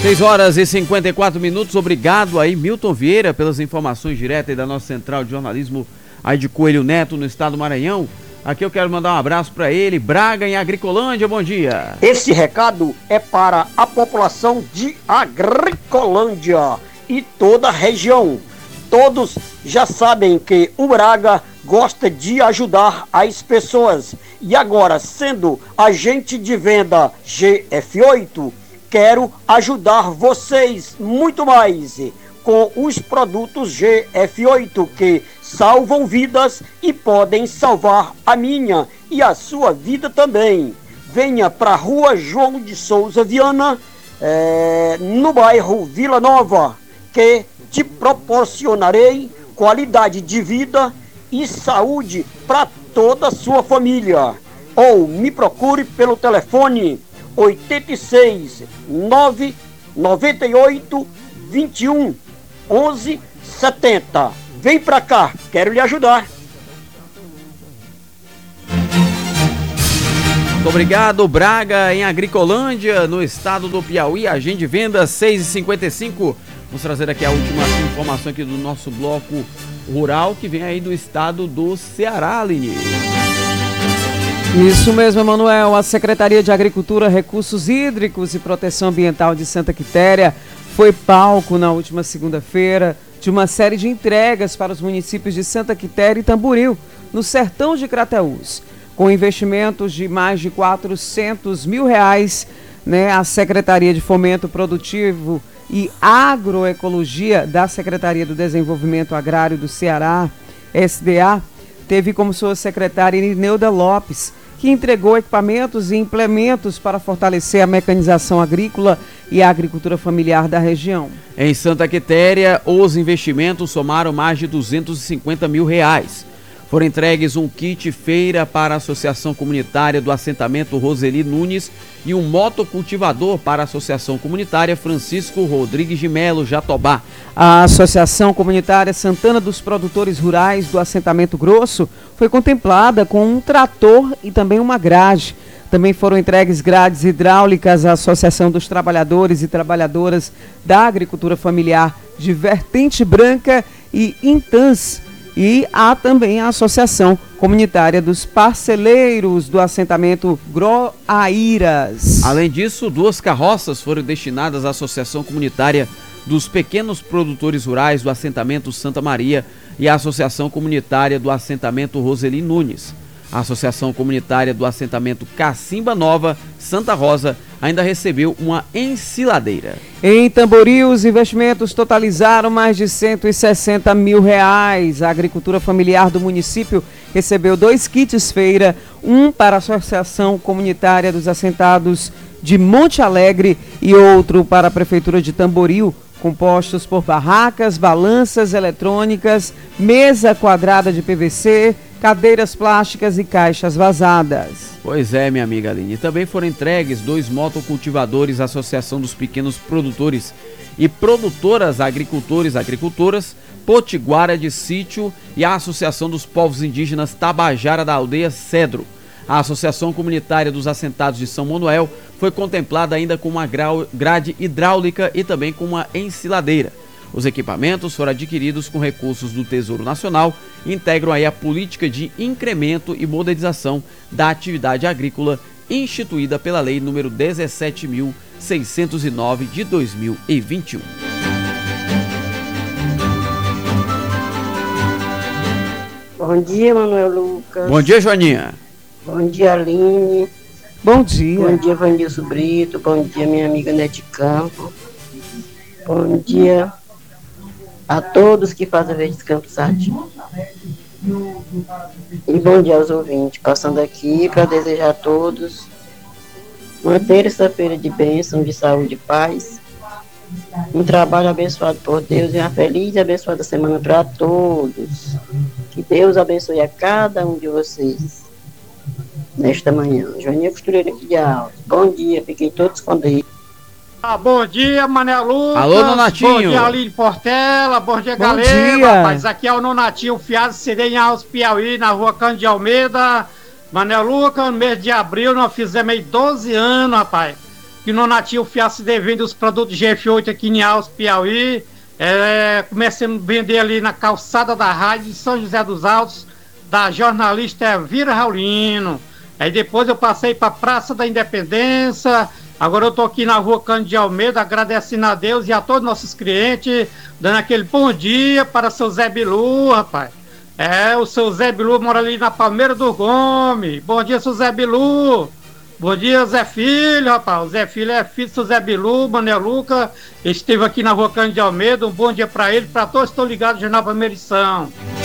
6h54. Obrigado aí, Milton Vieira, pelas informações diretas da nossa central de jornalismo aí de Coelho Neto, no estado do Maranhão. Aqui eu quero mandar um abraço para ele, Braga, em Agricolândia. Bom dia. Esse recado é para a população de Agricolândia e toda a região. Todos já sabem que o Braga gosta de ajudar as pessoas. E agora, sendo agente de venda GF8, quero ajudar vocês muito mais com os produtos GF8 que salvam vidas e podem salvar a minha e a sua vida também. Venha para a Rua João de Souza Viana, no bairro Vila Nova, que te proporcionarei qualidade de vida e saúde para toda a sua família. Ou me procure pelo telefone 86 998 21 11 70. Vem pra cá, quero lhe ajudar. Muito obrigado, Braga, em Agricolândia, no estado do Piauí. Agente de venda 6h55. Vamos trazer aqui a última informação aqui do nosso bloco rural, que vem aí do estado do Ceará, Aline. Isso mesmo, Emanuel. A Secretaria de Agricultura, Recursos Hídricos e Proteção Ambiental de Santa Quitéria foi palco na última segunda-feira de uma série de entregas para os municípios de Santa Quitéria e Tamboril, no sertão de Crateús. Com investimentos de mais de R$400 mil, a Secretaria de Fomento Produtivo e Agroecologia da Secretaria do Desenvolvimento Agrário do Ceará, SDA, teve como sua secretária Irineuda Lopes, que entregou equipamentos e implementos para fortalecer a mecanização agrícola e a agricultura familiar da região. Em Santa Quitéria, os investimentos somaram mais de R$250 mil. Foram entregues um kit feira para a Associação Comunitária do Assentamento Roseli Nunes e um motocultivador para a Associação Comunitária Francisco Rodrigues de Melo, Jatobá. A Associação Comunitária Santana dos Produtores Rurais do Assentamento Grosso foi contemplada com um trator e também uma grade. Também foram entregues grades hidráulicas à Associação dos Trabalhadores e Trabalhadoras da Agricultura Familiar de Vertente Branca e Intans. E há também a Associação Comunitária dos Parceleiros do Assentamento Groaíras. Além disso, 2 carroças foram destinadas à Associação Comunitária dos Pequenos Produtores Rurais do Assentamento Santa Maria e à Associação Comunitária do Assentamento Roseli Nunes. A Associação Comunitária do Assentamento Cacimba Nova, Santa Rosa, ainda recebeu uma ensiladeira. Em Tamboril, os investimentos totalizaram mais de R$160 mil. A agricultura familiar do município recebeu 2 kits feira, um para a Associação Comunitária dos Assentados de Monte Alegre e outro para a Prefeitura de Tamboril, compostos por barracas, balanças eletrônicas, mesa quadrada de PVC, cadeiras plásticas e caixas vazadas. Pois é, minha amiga Aline. Também foram entregues 2 motocultivadores à Associação dos Pequenos Produtores e Produtoras Agricultores e Agricultoras, Potiguara de Sítio e a Associação dos Povos Indígenas Tabajara da Aldeia Cedro. A Associação Comunitária dos Assentados de São Manuel foi contemplada ainda com uma grade hidráulica e também com uma ensiladeira. Os equipamentos foram adquiridos com recursos do Tesouro Nacional e integram aí a política de incremento e modernização da atividade agrícola instituída pela Lei nº 17.609 de 2021. Bom dia, Manuel Lucas. Bom dia, Joaninha. Bom dia, Aline. Bom dia. Bom dia, Vanilson Brito. Bom dia, minha amiga Nete Campo. Bom dia a todos que fazem a Verdes Campos Sardinha. E bom dia aos ouvintes. Passando aqui para desejar a todos uma terça-feira de bênção, de saúde e paz. Um trabalho abençoado por Deus e uma feliz e abençoada semana para todos. Que Deus abençoe a cada um de vocês nesta manhã. Joaninha Costureira aqui de Alto. Bom dia, fiquem todos com Deus. Bom dia, Mané Lucas. Alô, Nonatinho. Bom dia, Aline Portela. Bom dia, Bom galera. dia. Rapaz, aqui é o Nonatinho Fiado, Cirei em Alves, Piauí, na rua Cândido de Almeida. Mané Lucas, no mês de abril, nós fizemos aí 12 anos, rapaz. que o Nonatinho Fiacide vende os produtos GF8 aqui em Alves, Piauí. Comecei a vender ali na calçada da rádio de São José dos Altos, da jornalista Elvira Raulino. Aí depois eu passei para a Praça da Independência. Agora eu tô aqui na rua Cândido de Almeida, agradecendo a Deus e a todos os nossos clientes, dando aquele bom dia para o seu Zé Bilu, rapaz. O seu Zé Bilu mora ali na Palmeira do Gomes. Bom dia, seu Zé Bilu. Bom dia, Zé Filho, rapaz. O Zé Filho é filho do seu Zé Bilu, Mané Luca. Esteve aqui na rua Cândido de Almeida. Um bom dia para ele, para todos que estão ligados no Jornal Primeira Edição.